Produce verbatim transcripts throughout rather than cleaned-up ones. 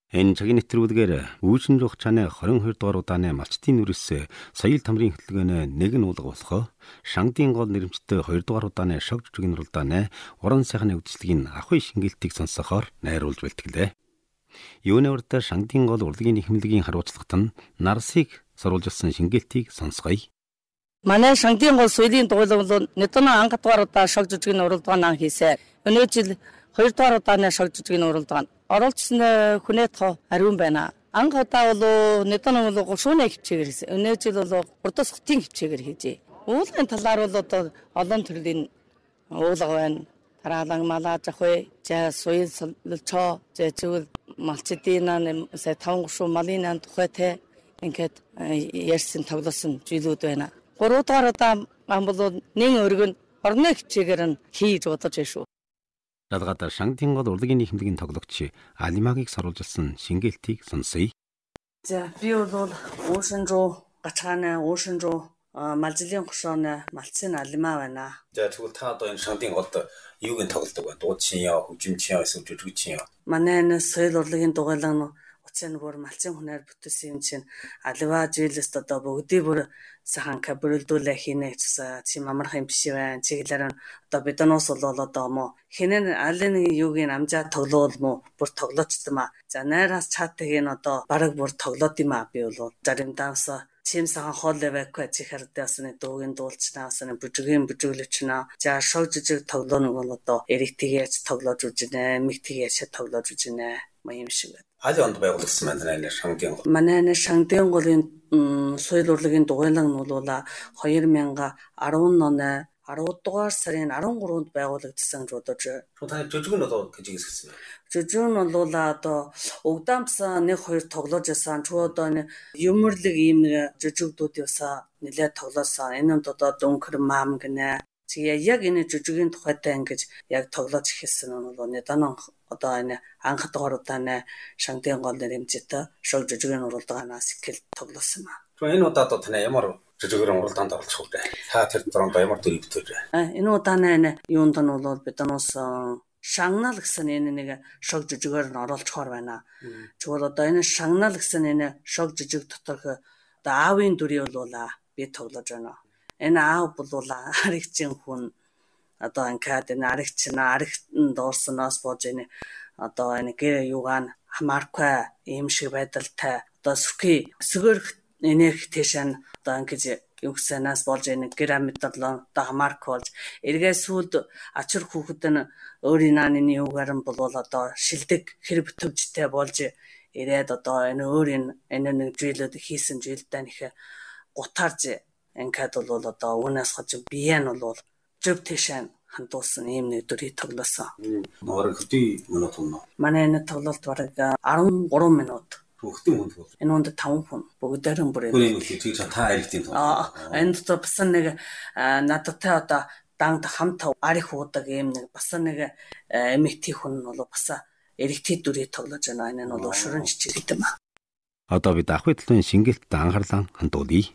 Энэ цагийн нэвтрүүлгээр үүшин жуух чанаа хорин хоёр дугаар удааны малчтын нүрэс соёл тамирын хөтөлбөрөөр нэгэн уулга болох Шангадын гол нэрмжтэй хоёр дугаар удааны шог жүжигний уралдааны уран сайхны үдшилтийн ахуй шингэлтийг сонсохоор найруулж бэлтгэлээ. Юуны урд Шангадын гол урлагийн ихмэлгийн харуулцлагт нь нарсыг соруулжсэн шингэлтийг сонсгоё. Манай Шангадын гол соёлын дугуйлан Нэтоноо анх дугаар удаа шог жүжигний уралдаан хийсэн. Өнөө жил хоёр дугаар удааны шог жүжигний уралдаан оролцсон хүнээ тоо ариун байна. Анх удаа бол Нэтоноо бол гушууны хөвчөөр хийсэн. Өнөө жил бол урдас хотын хөвчөөр хийжээ. Уулын талаар бол одоо олон төрлийн уулга байна. Тараалан малаж ахвэ, за соёл солилцоо, за зөвл малчдын сая таван гушуу малын тухайтай ингээд ярьсан тоглосон зүйлүүд байна. Гурав дахь удаа бол нэг өргөн орны хөвчөөр нь хийж бодож байна шүү. Ялгаатай Шангадын гол урлагийн ихмэлгийн тоглогч Алимагийг соруулжсэн шингэлтийг сонсъё. За би бол уушин руу гачгаана, уушин руу малжлын гушууны малцын Алима байна. За тэгвэл та одоо энэ Шангадын голд юуг нь тоглодог вэ? Дуучин яа, хөгжимчин яа, эсвэл жүжигчин яа? Манай энэ соёл урлагийн дугуйлан уцын бүр малцын хүнээр бүтээсэн юм чинь Алива жилэст одоо бүгдийг бүр сайхан кабрилдүүлээ хийнэ гэсэн тийм амархан биш байна. Чиглэлээр одоо биднээс бол одоо мо хинэн алын юуг нь амжаа тоглоул мо бүр тоглоочдом а. За найраас чатыг нь одоо бараг бүр тоглоод юм а. Би бол заримдаас чим сайхан хоол левэкэ чихэрдээсний дуугийн дуулчнаасны бүжигийн бүжиглэгчнаа за шог жижиг тоглоно бол одоо эрэгтэйгээс тоглож үжинэ, мэгтэйгээс тоглож үжинэ юм шиг байна. Аль онд байгуулагдсан байна энэ Шангадын гол? Манай энэ Шангадын голын соёл урлагийн дугуйлан нь бол хоёр мянга арван оны арав дугаар сарын арван гурванд байгуулагдсан гэж бодож байна. Та жүжиг нь одоо гэж хэлсэн байна. Жүжиг нь бол одоо угдаамс нэг хоёр тоглож байсан. Ч одоо юмрлэг ийм жүжигдүүд ясаа нэлээд тоглосон. Энэ нь одоо дөнгөр мам гинэ. Тэгээ яг энэ жүжигийн тухайтай ингэж яг тоглож эхэлсэн нь бол Нэтоноо одоо энэ анх дугаар удааны Шангадын гол нэрмжтэй шог жүжигний уралдаанаас ихэл тоглосон ба. Энэ удаад одоо тань ямар жүжигний уралдаанд оролцох вэ? Та тэр дөрөнд ямар төр өвтөж вэ? Энэ удааны энэ юунд нь бол биднээс Шагнал гэсэн энэ нэг шог жүжигээр нь оролцохоор байна. Чигвэл одоо энэ Шагнал гэсэн энэ шог жүжиг доторх одоо аавын дүрийг бол би тоглож байна. Энэ аав бол аригчин хүн одоо ингээд энэ аригч на аригт дуурсанаас болж энэ одоо энэ гэр юугаан хамааргүй юм шиг байдалтай одоо сүхий сүгэр энерги тэшэн одоо ингэж югсанаас болж энэ гэр амьдлаа одоо хамааргүй болж эргээ сүлд ачир хүүхэд нь өөрийн нааны юугаар нь бол одоо шилдэг хэр бүтөвчтэй болж ирээд одоо энэ өөрийн энэ нэг зүйлүүд хийсэн зүйлдээ нэх гутаарж ингээд бол одоо уунаас хож бие нь бол зөв тэшэн хандуулсан ийм нэг дүрийг тоглосон. Бараг хэдий минут унаа. Манай энэ тоглолт бараг арван гурван минут. Хөхтөн хүн бол. Энэ онд таван хүн бүгдээр нь бүр энэ хийж та аригтын тоглолт. Аа энэ дотор бас нэг надтай одоо дангд хамт арих уудаг ийм нэг бас нэг эмэгтэй хүн бол бас эрэгтэй дүрийг тоглож байна. Энэ нь бол шүрэн чичирт юм аа. Одоо бид ахуй талын шингэлтэд анхаарлаа хандуулъя.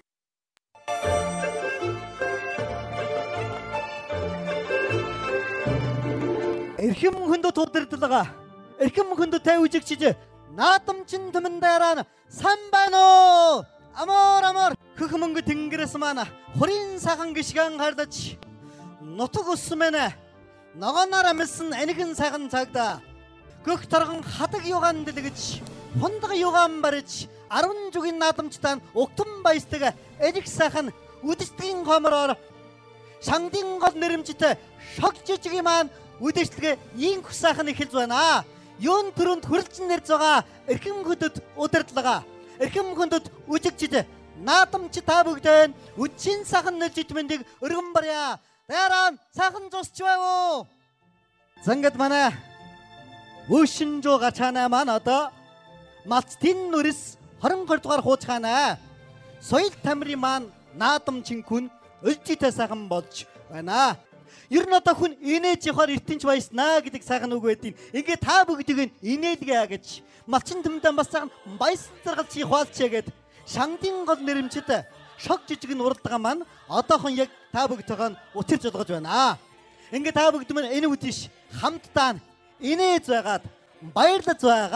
Эрхэм хүнд туударлага. Эрхэм хүнд тавьжигчиж наадамчин төмөн дээрээ сан байна уу? Амар амар хөх мөнгө тэнгэрээс маань хорийн сахан гიშгэн хардаж нутаг усмэнэ. Ногооноор амилсан энэгэн сахан цагдаа. Гөх тархан хадаг югаан дэлгэж, хундаг югаан барьж, арван жүгийн наадамчтан угтан баясдаг энэг сахан үдэштгийн хомроор Шангадын гол нэрмжтэй шог жижиг маань үдэшлэгээ ин хүсаахан эхэлж байна. Юун төрөнд хүрлжин нэрж байгаа эрхэм хүндэд удирдлага. Эрхэм хүндэд үжигчид наадамч та бүгдэн үчин сахан нэлжид мэндийг өргөн барья. Дээрaan сахан зусч байв. Зангад манай Ушин жоо гачаана маань одоо малцтын нүрэс хорин хоёр дугаар хуучгаана. Соёл тамирын маань наадамчин хүн өлжитэй сайхан болж байна. Ер нь одоо хүн инээж явахаар эртэнч баяснаа гэдэг сайхан үг байдیں۔ Ингээ та бүгдийг инээлгээ гэж малчин төмдөө бас сайхан баяс заргалж хуваалчаа гэд Шангадын гол нэрмжид шог жижиг нь уралдаан маань одоохон яг та бүгдтэйг учирч болгож байна. Ингээ та бүгд маань энэ үдиш хамтдаа инээж байгаад баярлаж байгаад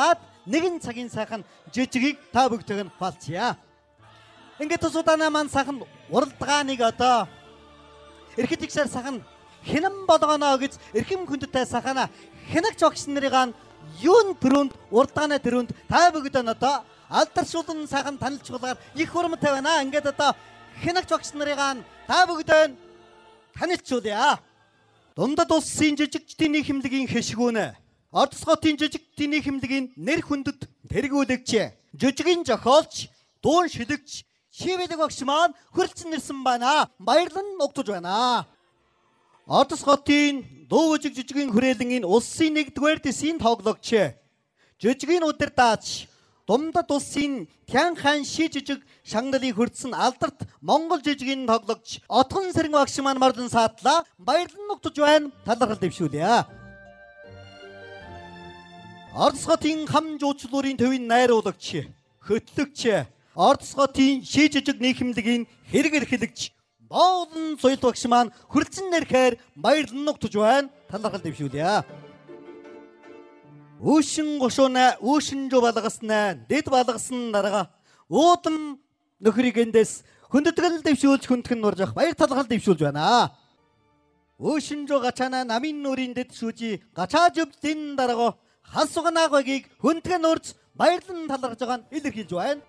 нэгэн цагийн сайхан жижигийг та бүгдийг нь хуалцъя. Ингээд тусууданаа маань сайхан уралдааныг одоо эрхэд ихсээр сайхан хинэн болгоно гэж эрхэм хүндтэй сайхана хинэгч багш нарын юун төрөнд уралдааны төрөнд та бүгд нь одоо алдаршуулан сайхан танилцуулгаар их хурамтай байна. Ингээд одоо хинэгч багш нарын та бүгд нь танилцуулъя. Дундад улсын жижигчдийн нийгэмлэгийн хэшгүүнэ Ордосготын жижигчдийн нийгэмлэгийн нэр хүндэт тэргүүлэгч жижигэн зохиолч дуун шилэгч Шивэлэг багш маань хүрэлцэн нэрсэн байна. Баярлан угтаж байна. Ордосготын дуу жижиг жижигэн хүрээлэн энэ улсын нэгдүгээр дэсийн тоглогч жижигэн удирдаач Дундад улсын Тянхан ши жижиг шагналыг хүртсэн алдарт Монгол жижигэн тоглогч Отгон Сэрэн багш маань марлан саадлаа. Баярлан угтаж байна. Талархал дэвшүүлье. Ордосготын хам жуучлуурын төвийн найруулагч хөтлөгч Ордосготын ши жижиг нийгэмлэгийн хэрэг эрхлэгч Боолн соёл багш маань хүрэлцэн нэрхээр баярлан угтаж байна. Талархал дэвшүүлье. Үүшин гошууна үүшин жоо балгасна дэд балгасан дарга уудам нөхрийг эндээс хүндэтгэл дэвшүүлж хүндхэн нурж авах баяр талархал дэвшүүлж байна. Үүшин жоо гачаана намын нүрийн дэд шүүжи гачааж өвдөн дарга хасуганаагагийг хүндхэн нурж баярлан талархаж байгаа нь илэрхийлж байна.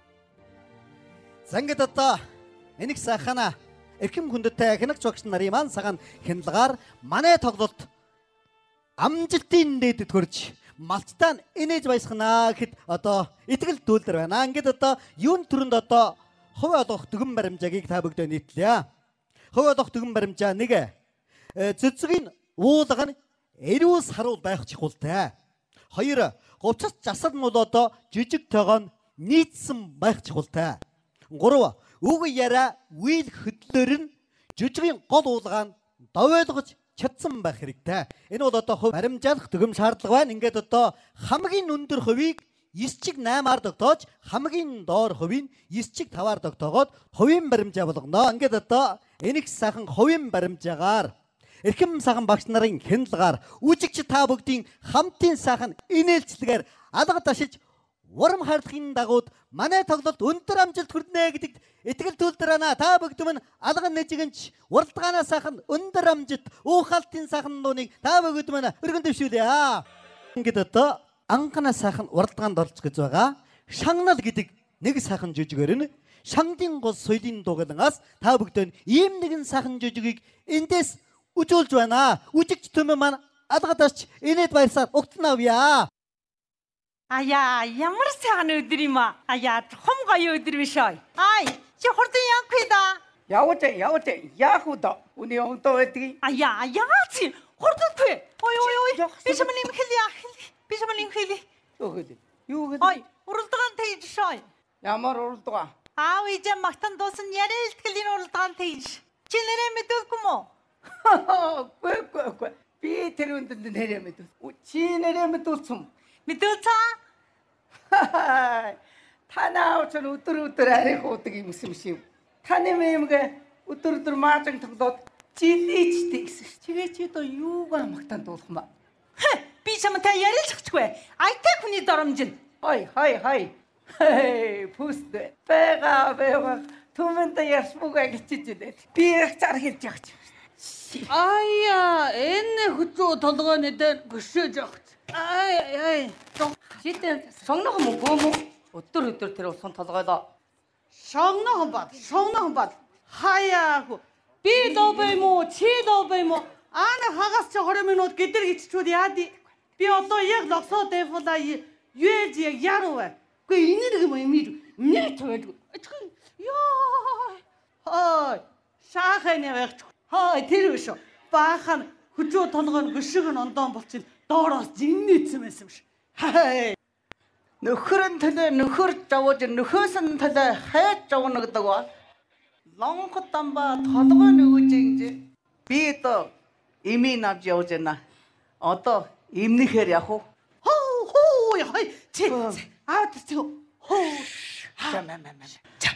Зангид одоо энийг сайхана эрхэм хүндтэй хинэгч багш нарын маань саган хянлагаар манай тоглолт амжилтын дээдэд хүрч малцтаа инээж баясгана гэхэд одоо итгэл дүүлдэр байна. Ингээд одоо юун төрөнд одоо хувь олгох дүгэн баримжаагийг та бүгдөө нийтлээ. Хувь олгох дүгэн баримжаа нэг цэцгийн уулга нь эрүүл саруул байх чухалтай. Хоёр говцос засал нь бол одоо жижиг тогоон нийцсэн байх чухалтай. Гурав үг яриа үйл хөдлөлөр нь жижигэн гол уулгаан довойлгож чадсан байх хэрэгтэй. Энэ бол одоо хувь баримжаалах дүгм шаардлага байна. Ингээд одоо хамгийн өндөр хувийг девять чиг восемь-аар тогтоож хамгийн доор хувийг девять чиг пять-аар тогтоогоод хувийн баримжаа болгоно. Ингээд одоо энийг сайхан хувийн баримжаагаар эрхэм сайхан багш нарын хяналтаар үжигч та бүгдийн хамтын сайхан инээлцлэгээр алга ташиж урам хайрлагын дагууд манай тоглолт өндөр амжилт хүрнэ гэдэгт итгэл түүлдэр байна. Та бүгд мөн алган нэжигэнч уралдаанаа сайхан өндөр амжилт уухалтын сайхан дууныг та бүгд мөн өргөн дэвшүүлье. Ингээд одоо анхна сайхан уралдаанд орж гэж байгаа. Шагнал гэдэг нэг сайхан жижигэр нь шангын гол соёлын дугалангаас та бүгд ийм нэгэн сайхан жижигийг эндээс үжүүлж байна. Үжигч төмөн маань алга ташч инээд баярсаар угтан авъя. Аяа, ямар сайхан өдөр юм аа. Аяа, хом гоё өдөр биш ой. Ай, чи хурдан явах да. Явж явж яах вэ? Үний онтоо байдгийг. Аяа, яагаад чи хурдан бэ? Ой ой ой. Би ч юм юм хэлье. Би ч юм юм хэлье. Юу хэлээ? Юу хэлээ? Ой, уралдаан тэгж шой. Ямар уралдаан? Аав ижээ магтан дуусан яриа илтгэлийн уралдаан тэгж. Чи нэрээ мэдээгүй мө? Гүй гүй гүй. Би тэр үндэнд нэрээ мэдээ. Чи нэрээ мэдүүлсэн. Мэдээцаа? Танаа ч өдөр өдөр арих уудаг юм шиг. Таны мэмгэ өдөр өдөр маажин тоглоод жилийч тэгсэн. Чигээ чи одоо юугаа магтаан дуулах юм ба? Би чамтай ярилцчихгүй. Айтай хүний доромжин. Хой хой хой. Хей, пуст. Бага бага. Түмэнтэ ясмуга гिचиж дээ. Би их зар хэлж явах. Аяа, энэ хүчөө толгойн дээр гөшөөж явах. Ай ай. Житэн сонгох юм уу? Өдөр өдөр тэр улсын толгойлоо. Шогнохон бат, шогнохон бат. Хаяагүй. Би добэй мó, чи добэй мó. Ана хагас чи двадцать минут гэдэр гिचчүүд яади. Би одоо яг локсоо дэфола юэж яг яруу. Гүй энэ нэг юм юм. Мне тавьдаг. Яа. Хой. Шаханы байх. Хой тэр биш. Баахан хүчөө толгойн гөшиг нь ондоон болчих. Доороос жиннээсэн байсан юм шиг. Хай. Нөхөр нь төлөө нөхөр жавж нөхөөс нь төлөө хайж жавна гэдэг ба. Лонгот дамба толгой нөгөөж ингэж би одоо имийн авч явж байна. Одоо имнэхээр явах уу? Хоо хоо яй чи. Аа тэр чи. Хоо. Чамаа маа.